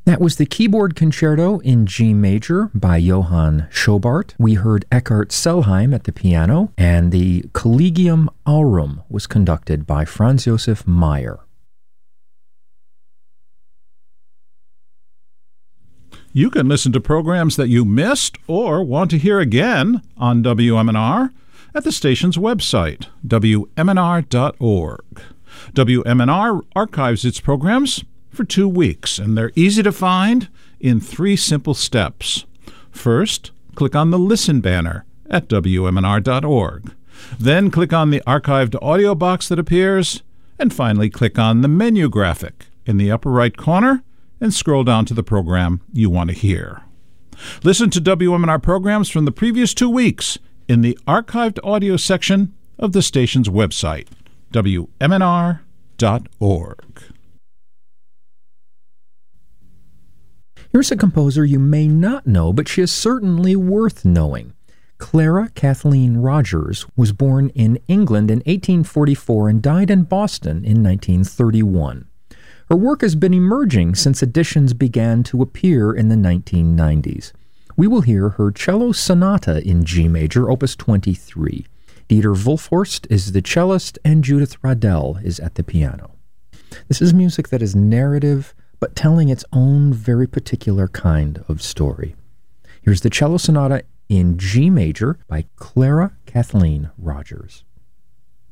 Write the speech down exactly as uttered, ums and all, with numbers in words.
That was the Keyboard Concerto in G major by Johann Schobart. We heard Eckhard Sellheim at the piano, and the Collegium Aurum was conducted by Franz Josef Meyer. You can listen to programs that you missed or want to hear again on W M N R at the station's website, W M N R dot org. W M N R archives its programs for two weeks, and they're easy to find in three simple steps. First, click on the Listen banner at W M N R dot org. Then click on the archived audio box that appears, and finally click on the menu graphic in the upper right corner and scroll down to the program you want to hear. Listen to W M N R programs from the previous two weeks in the archived audio section of the station's website, W M N R dot org. Here's a composer you may not know, but she is certainly worth knowing. Clara Kathleen Rogers was born in England in eighteen forty-four and died in Boston in nineteen thirty-one. Her work has been emerging since editions began to appear in the nineteen nineties. We will hear her cello sonata in G major, opus twenty-three. Dieter Wulfhorst is the cellist, and Judith Radell is at the piano. This is music that is narrative, but telling its own very particular kind of story. Here's the cello sonata in G major by Clara Kathleen Rogers.